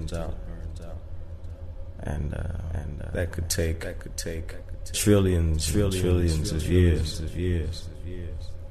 burns out, and that could take trillions of years.